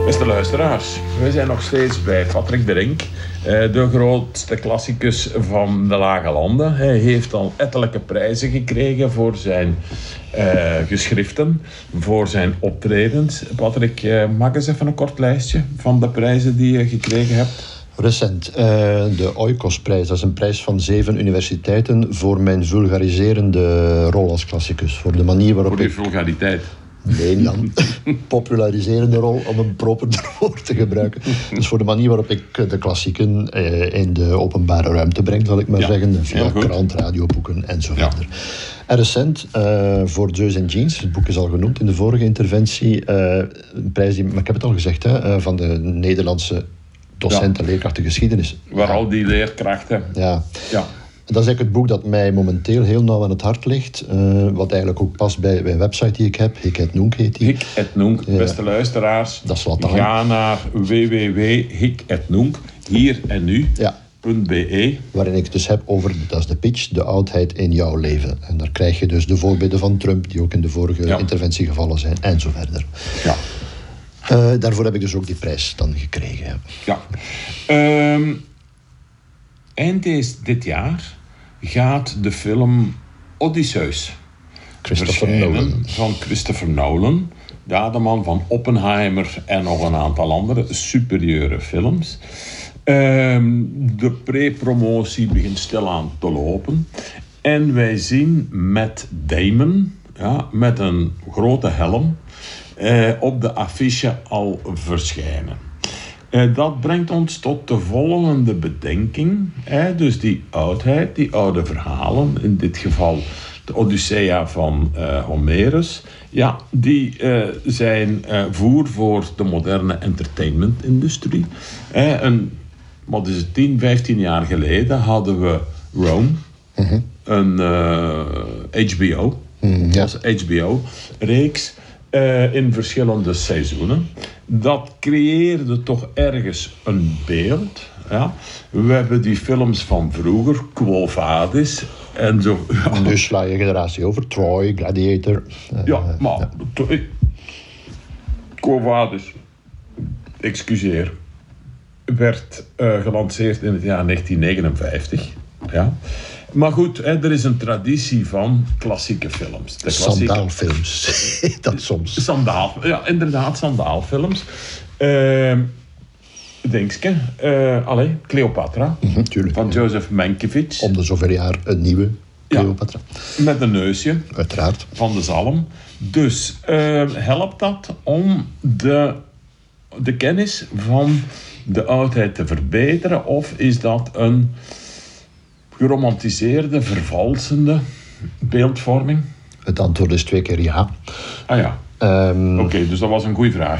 Beste luisteraars, we zijn nog steeds bij Patrick de Rink, de grootste klassicus van de Lage Landen. Hij heeft al ettelijke prijzen gekregen voor zijn geschriften, voor zijn optredens. Patrick, maak eens even een kort lijstje van de prijzen die je gekregen hebt. Recent, de Oikos-prijs. Dat is een prijs van 7 universiteiten voor mijn vulgariserende rol als klassicus. Voor de manier waarop Voor die vulgariteit. Nee, Jan. Populariserende rol, om een proper woord te gebruiken. Dus voor de manier waarop ik de klassieken in de openbare ruimte breng, zal ik maar zeggen. Via krant, radioboeken en zo verder. En recent, voor Zeus en Jeans, het boek is al genoemd in de vorige interventie, een prijs die, maar ik heb het al gezegd, van de Nederlandse docent en leerkrachten geschiedenis. Waar al die leerkrachten... Ja. Dat is eigenlijk het boek dat mij momenteel heel nauw aan het hart ligt. Wat eigenlijk ook past bij een website die ik heb. Hik et Nunc heet die. Hik et Nunc, beste luisteraars. Dat is Latijn. Ga naar www.hiketnunc, hier en nu. Ja. .be. Waarin ik het dus heb over, dat is de pitch, de oudheid in jouw leven. En daar krijg je dus de voorbeelden van Trump, die ook in de vorige interventie gevallen zijn, en zo verder. Ja. Daarvoor heb ik dus ook die prijs dan gekregen. Ja. Eind dit jaar gaat de film Odysseus van Christopher Nolan. Ja, de man van Oppenheimer en nog een aantal andere superieure films. De pre-promotie begint stilaan te lopen. En wij zien Matt Damon, met een grote helm, op de affiche al verschijnen. Dat brengt ons tot de volgende bedenking. Dus die oudheid, die oude verhalen, in dit geval de Odyssea van Homerus, die zijn voer voor de moderne entertainment-industrie. Wat is het, 10, 15 jaar geleden hadden we Rome, een HBO, HBO-reeks. In verschillende seizoenen. Dat creëerde toch ergens een beeld. Ja. We hebben die films van vroeger, Quo Vadis en zo. Ja. Nu sla je generatie over, Troy, Gladiator. Quo Vadis, excuseer, werd gelanceerd in het jaar 1959. Ja. Maar goed, er is een traditie van klassieke films. Sandaalfilms, dat soms. Inderdaad, sandaalfilms. Cleopatra, van Joseph Mankiewicz. Om de zoveel jaar een nieuwe Cleopatra. Met een neusje. Uiteraard. Van de zalm. Dus helpt dat om de kennis van de oudheid te verbeteren? Of is dat een geromantiseerde, vervalsende beeldvorming? Het antwoord is 2 keer ja. Ah ja. Oké, dus dat was een goede vraag.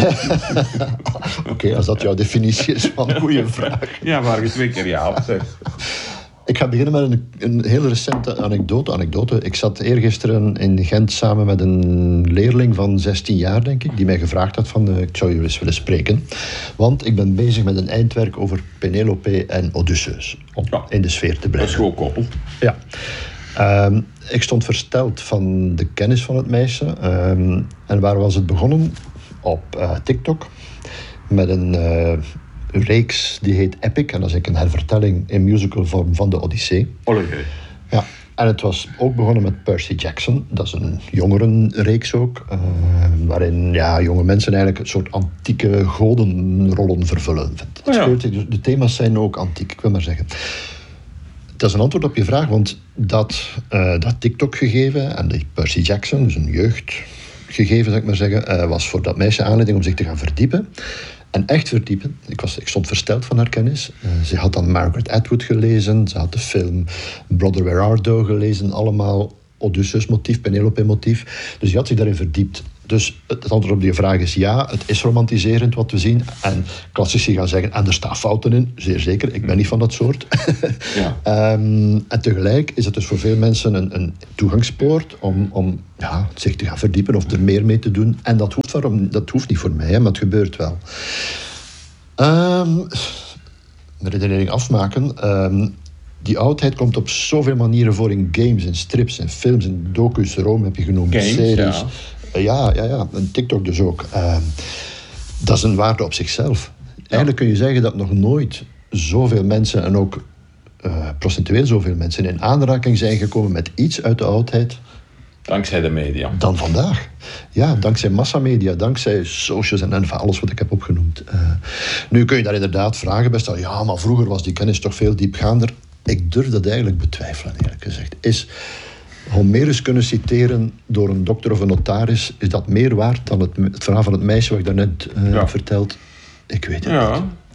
Oké, als dat jouw definitie is van een goede vraag. Ja, waar je 2 keer ja op zegt. Ik ga beginnen met een heel recente anekdote. Ik zat eergisteren in Gent samen met een leerling van 16 jaar, denk ik, die mij gevraagd had van, ik zou je eens willen spreken. Want ik ben bezig met een eindwerk over Penelope en Odysseus. Om in de sfeer te brengen. Dat is gewoon koppel. Ja. Ik stond versteld van de kennis van het meisje. En waar was het begonnen? Op TikTok. Met een reeks die heet Epic. En dat is een hervertelling in musicalvorm van de Odyssee. Ja. En het was ook begonnen met Percy Jackson. Dat is een jongerenreeks ook. Waarin jonge mensen eigenlijk een soort antieke godenrollen vervullen. De thema's zijn ook antiek, ik wil maar zeggen. Dat is een antwoord op je vraag, want dat TikTok-gegeven en die Percy Jackson, dus een jeugdgegeven, zou ik maar zeggen, was voor dat meisje aanleiding om zich te gaan verdiepen. En echt verdiepen. Ik stond versteld van haar kennis. Ze had dan Margaret Atwood gelezen, ze had de film Brother Where Art Thou gelezen, allemaal Odysseus-motief, Penelope-motief. Dus die had zich daarin verdiept. Dus het antwoord op die vraag is ja, het is romantiserend wat we zien. En klassici gaan zeggen, en er staan fouten in. Zeer zeker, ik ben niet van dat soort. Ja. En tegelijk is het dus voor veel mensen een toegangspoort om zich te gaan verdiepen of er meer mee te doen. En dat hoeft niet voor mij, maar het gebeurt wel. De redenering afmaken. Die oudheid komt op zoveel manieren voor in games, in strips, in films, in docus. Rome heb je genoemd, games, series. Ja, en TikTok dus ook. Dat is een waarde op zichzelf. Eigenlijk kun je zeggen dat nog nooit zoveel mensen, en ook procentueel zoveel mensen, in aanraking zijn gekomen met iets uit de oudheid. Dankzij de media. Dan vandaag. Ja, dankzij massamedia, dankzij socials en alles wat ik heb opgenoemd. Nu kun je daar inderdaad vragen bij stellen. Ja, maar vroeger was die kennis toch veel diepgaander. Ik durf dat eigenlijk betwijfelen, eerlijk gezegd. Is Homerus kunnen citeren door een dokter of een notaris, is dat meer waard dan het verhaal van het meisje wat ik daarnet heb verteld? Ik weet het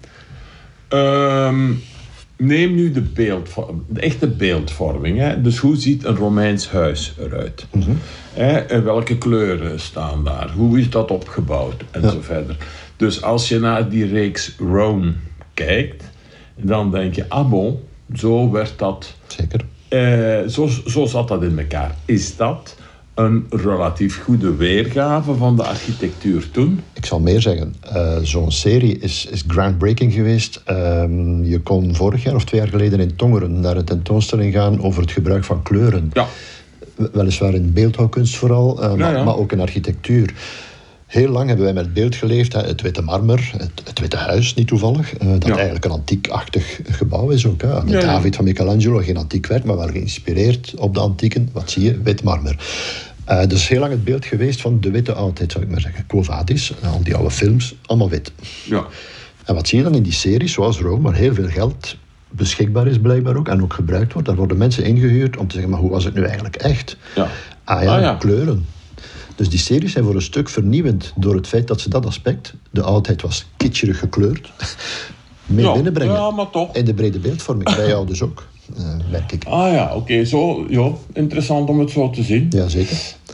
niet. Neem nu de echte beeldvorming. Hè? Dus hoe ziet een Romeins huis eruit? Welke kleuren staan daar? Hoe is dat opgebouwd? En zo verder. Dus als je naar die reeks Rome kijkt, dan denk je, bon, zo werd dat... Zeker. Zo zat dat in elkaar. Is dat een relatief goede weergave van de architectuur toen? Ik zal meer zeggen. Zo'n serie is groundbreaking geweest. Je kon vorig jaar of 2 jaar geleden in Tongeren naar een tentoonstelling gaan over het gebruik van kleuren. Ja. Weliswaar in beeldhouwkunst vooral, maar ook in architectuur. Heel lang hebben wij met beeld geleefd. Het witte marmer, het witte huis, niet toevallig. Dat eigenlijk een antiekachtig gebouw is ook. Hè. De David van Michelangelo, geen antiek werk, maar wel geïnspireerd op de antieken. Wat zie je? Wit marmer. Dus heel lang het beeld geweest van de witte oudheid, zou ik maar zeggen. Quo Vadis, al die oude films, allemaal wit. Ja. En wat zie je dan in die series, zoals Rome, waar heel veel geld beschikbaar is blijkbaar ook, en ook gebruikt wordt. Daar worden mensen ingehuurd om te zeggen, maar hoe was het nu eigenlijk echt? Ja. Kleuren. Dus die series zijn voor een stuk vernieuwend door het feit dat ze dat aspect, de oudheid was kitscherig gekleurd, mee binnenbrengen. Ja, maar toch. In de brede beeldvorming, bij jou dus ook, merk ik. Oké. Zo, interessant om het zo te zien. Ja, zeker.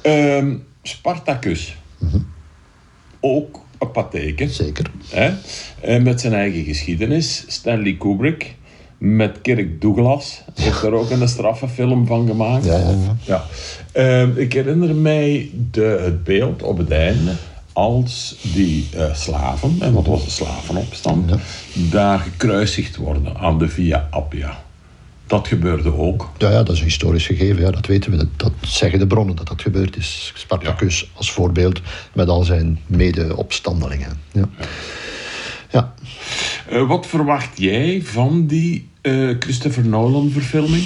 Spartacus. Ook een patheken. Zeker. Met zijn eigen geschiedenis. Stanley Kubrick. Met Kirk Douglas heeft er ook een straffe film van gemaakt. Ja. Ik herinner mij het beeld op het einde als die slaven, en wat was de slavenopstand, daar gekruisigd worden aan de Via Appia. Dat gebeurde ook. Ja, dat is een historisch gegeven, ja, dat weten we. Dat zeggen de bronnen dat gebeurd is. Spartacus als voorbeeld met al zijn mede-opstandelingen. Ja. Wat verwacht jij van die Christopher Nolan-verfilming?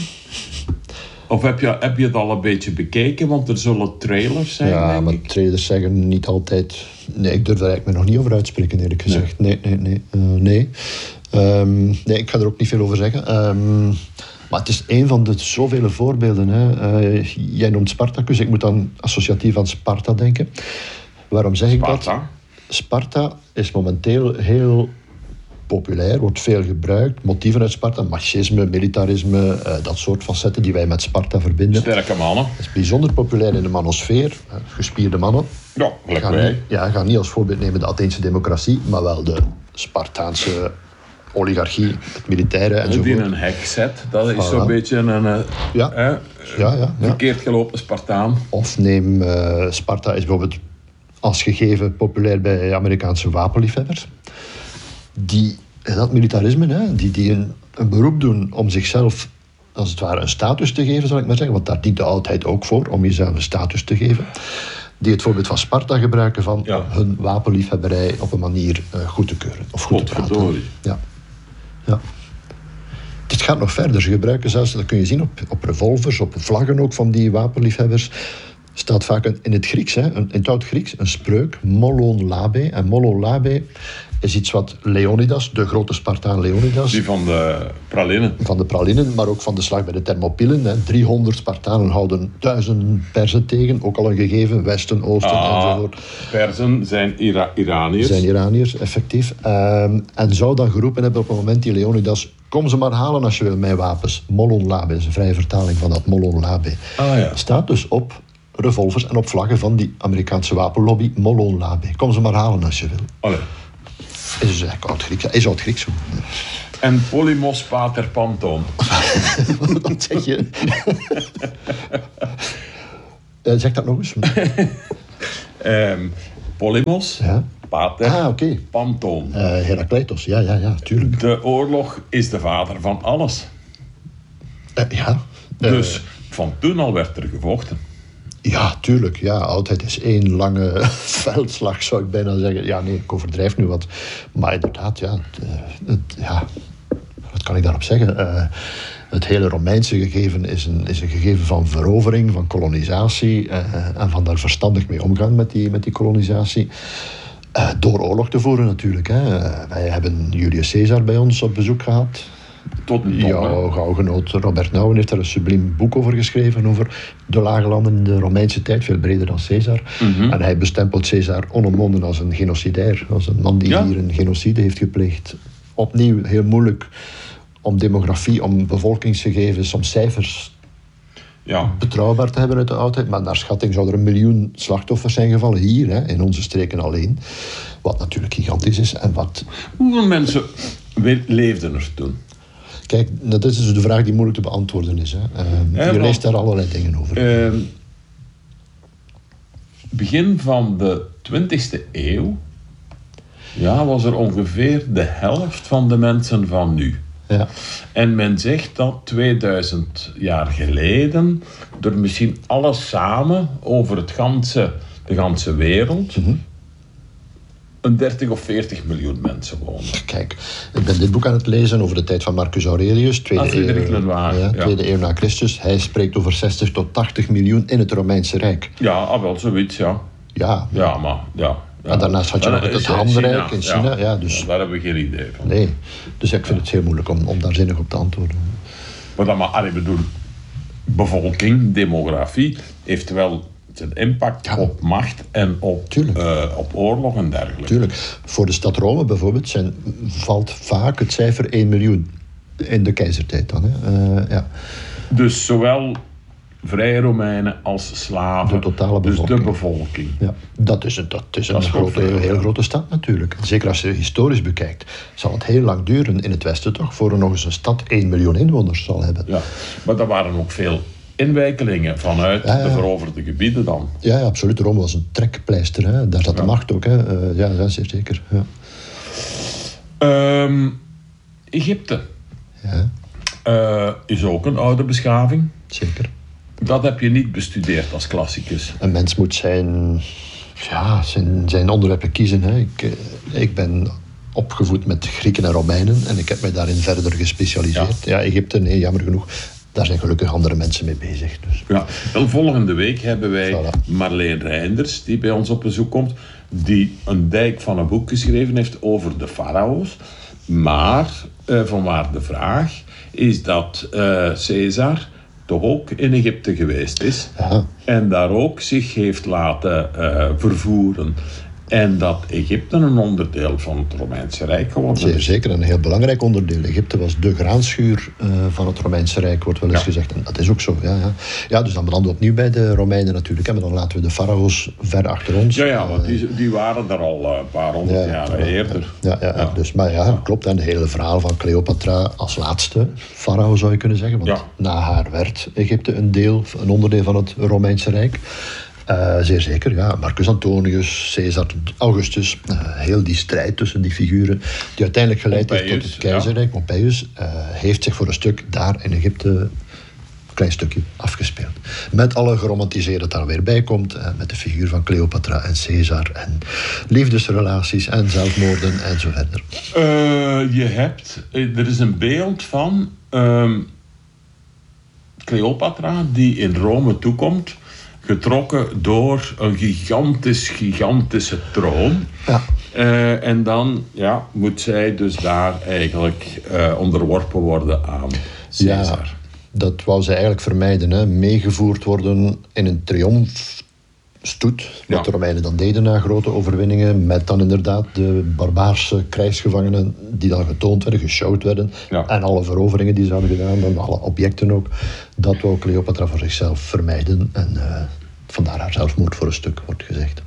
Of heb je het al een beetje bekeken? Want er zullen trailers zijn, ja, maar trailers zeggen niet altijd... Nee, ik durf daar eigenlijk nog niet over uitspreken, eerlijk gezegd. Nee. Nee, ik ga er ook niet veel over zeggen. Maar het is een van de zoveel voorbeelden. Hè. Jij noemt Spartacus. Ik moet dan associatief aan Sparta denken. Waarom zeg ik dat? Sparta is momenteel heel populair, wordt veel gebruikt. Motieven uit Sparta, machisme, militarisme, dat soort facetten die wij met Sparta verbinden. Sterke mannen. Dat is bijzonder populair in de manosfeer. Gespierde mannen. Ja, gelijk wij. Ga niet als voorbeeld nemen de Atheense democratie, maar wel de Spartaanse oligarchie, het militaire enzovoort. Die een hek zet, dat is zo'n beetje een verkeerd gelopen Spartaan. Of neem Sparta is bijvoorbeeld als gegeven populair bij Amerikaanse wapenliefhebbers. Dat militarisme, die een beroep doen om zichzelf als het ware een status te geven, zal ik maar zeggen. Want daar dient de oudheid ook voor, om jezelf een status te geven. Die het voorbeeld van Sparta gebruiken van hun wapenliefhebberij op een manier goed te keuren. Of goed te praten. Ja. Dit gaat nog verder. Ze gebruiken zelfs, dat kun je zien op revolvers, op vlaggen ook van die wapenliefhebbers. Staat vaak in het Grieks, in het oud-Grieks, een spreuk, mollon labe. En mollon labe is iets wat Leonidas, de grote Spartaan Leonidas... Die van de pralinen. Van de pralinen, maar ook van de slag bij de Thermopylen. 300 Spartanen houden 1000 Perzen tegen. Ook al een gegeven, Westen, Oosten enzovoort. Perzen zijn Iraniërs. Zijn Iraniërs, effectief. En zou dan geroepen hebben op het moment die Leonidas... Kom ze maar halen als je wil, mijn wapens. Mollon labe is een vrije vertaling van dat mollon labe. Staat dus op revolvers en op vlaggen van die Amerikaanse wapenlobby, mollon labe. Kom ze maar halen als je wil. Is dus eigenlijk oud-Grieks. Is oud-Grieks zo. En polymos pater panton. Wat zeg je? Zeg dat nog eens. Polymos, pater, panton. Herakleitos, ja, tuurlijk. De oorlog is de vader van alles. Dus van toen al werd er gevochten. Ja, tuurlijk. Ja, oudheid is één lange veldslag, zou ik bijna zeggen. Ja, nee, ik overdrijf nu wat. Maar inderdaad, wat kan ik daarop zeggen? Het hele Romeinse gegeven is een gegeven van verovering, van kolonisatie. En van daar verstandig mee omgaan met die kolonisatie. Door oorlog te voeren natuurlijk. Hè. Wij hebben Julius Caesar bij ons op bezoek gehad. Tot nu toe. Jouw gauwgenoot Robert Nouwen heeft daar een subliem boek over geschreven, over de lage landen in de Romeinse tijd, veel breder dan Caesar. Mm-hmm. En hij bestempelt Caesar onomwonden als een genocidair, als een man die hier een genocide heeft gepleegd. Opnieuw heel moeilijk om demografie, om bevolkingsgegevens, om cijfers betrouwbaar te hebben uit de oudheid. Maar naar schatting zouden er 1 miljoen slachtoffers zijn gevallen hier, hè, in onze streken alleen. Wat natuurlijk gigantisch is. En hoeveel mensen leefden er toen? Kijk, dat is dus de vraag die moeilijk te beantwoorden is. Hè. Je leest daar allerlei dingen over. Begin van de 20e eeuw was er ongeveer de helft van de mensen van nu. Ja. En men zegt dat 2000 jaar geleden er misschien alles samen over de ganse wereld... een 30 of 40 miljoen mensen wonen. Kijk, ik ben dit boek aan het lezen over de tijd van Marcus Aurelius, tweede eeuw na Christus. Hij spreekt over 60 tot 80 miljoen in het Romeinse Rijk. Ja, wel zoiets, ja. Ja. Ja. En daarnaast had je nog het Hanrijk in China. Ja, dus, daar hebben we geen idee van. Nee, dus ik vind het heel moeilijk om daar zinnig op te antwoorden. Maar ik bedoel, bevolking, demografie, heeft wel zijn impact op macht en op oorlog en dergelijke. Tuurlijk. Voor de stad Rome bijvoorbeeld valt vaak het cijfer 1 miljoen in de keizertijd dan. Hè. Dus zowel vrije Romeinen als slaven, de totale bevolking. Dus de bevolking. Ja, dat is een heel grote stad natuurlijk. Zeker als je historisch bekijkt, zal het heel lang duren in het Westen toch, voor er nog eens een stad 1 miljoen inwoners zal hebben. Ja, maar er waren ook veel inwijkelingen vanuit de veroverde gebieden dan. Ja, absoluut. Rome was een trekpleister. Hè. Daar zat de macht ook. Hè. Ja, zeer zeker. Ja. Egypte is ook een oude beschaving. Zeker. Dat heb je niet bestudeerd als klassicus. Een mens moet zijn onderwerpen kiezen. Hè. Ik ben opgevoed met Grieken en Romeinen en ik heb mij daarin verder gespecialiseerd. Ja, Egypte, nee, jammer genoeg. Daar zijn gelukkig andere mensen mee bezig. Dus. Ja, wel, volgende week hebben wij Marleen Reinders, die bij ons op bezoek komt, die een dijk van een boek geschreven heeft over de farao's. Maar, vanwaar de vraag, is dat Caesar toch ook in Egypte geweest is. Ja. En daar ook zich heeft laten vervoeren. En dat Egypte een onderdeel van het Romeinse Rijk geworden is. Zeker, een heel belangrijk onderdeel. Egypte was de graanschuur van het Romeinse Rijk, wordt wel eens gezegd. En dat is ook zo. Ja, dus dan belanden we opnieuw bij de Romeinen natuurlijk. Maar dan laten we de farao's ver achter ons. Want die waren er al een paar honderd jaren eerder. Ja. Dus, maar klopt. En het hele verhaal van Cleopatra als laatste farao zou je kunnen zeggen. Want na haar werd Egypte een onderdeel van het Romeinse Rijk. Zeer zeker, ja. Marcus Antonius, Caesar, Augustus. Heel die strijd tussen die figuren die uiteindelijk geleid heeft tot het keizerrijk. Pompeius heeft zich voor een stuk daar in Egypte een klein stukje afgespeeld. Met alle geromantiseerd dat daar weer bij komt. Met de figuur van Cleopatra en Caesar. En liefdesrelaties en zelfmoorden en zo verder. Er is een beeld van Cleopatra die in Rome toekomt, getrokken door een gigantische troon. Ja. En dan moet zij dus daar eigenlijk onderworpen worden aan Caesar. Ja, dat wou zij eigenlijk vermijden. Hè. Meegevoerd worden in een triomfstoet. Wat de Romeinen dan deden na grote overwinningen. Met dan inderdaad de barbaarse krijgsgevangenen die dan getoond werden, geshowd werden. Ja. En alle veroveringen die ze hadden gedaan, dan alle objecten ook. Dat wou Cleopatra voor zichzelf vermijden. En vandaar haar zelfmoord voor een stuk, wordt gezegd.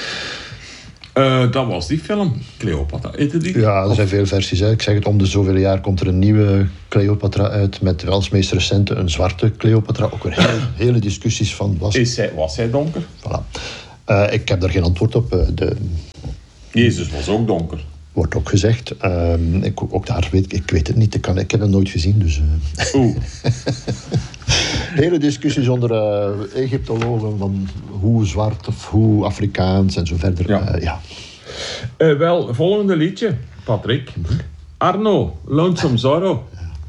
Dat was die film, Cleopatra. Heette die? Ja, er zijn veel versies. Hè. Ik zeg het, om de zoveel jaar komt er een nieuwe Cleopatra uit. Met als meest recente een zwarte Cleopatra. Ook weer hele discussies van... Was zij donker? Voilà. Ik heb daar geen antwoord op. Jezus was ook donker. Wordt ook gezegd. Ik weet het niet. Ik heb het nooit gezien. Dus, Hele discussies onder Egyptologen van hoe zwart of hoe Afrikaans en zo verder. Ja. Wel, volgende liedje, Patrick. Arno, Lonesome Zorro.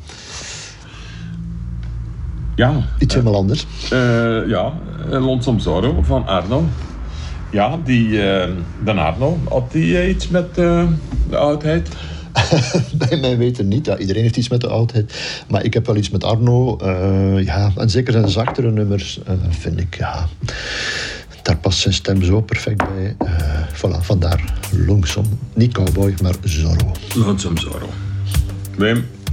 Ja. Iets helemaal anders. Lonesome Zorro van Arno. Ja, de Arno, had die iets met de oudheid? Bij mij weten niet. Ja, iedereen heeft iets met de oudheid. Maar ik heb wel iets met Arno. En zeker zijn zachtere nummers vind ik, daar past zijn stem zo perfect bij. Vandaar Lonesome. Niet cowboy, maar Zorro. Lonesome Zorro. Wim?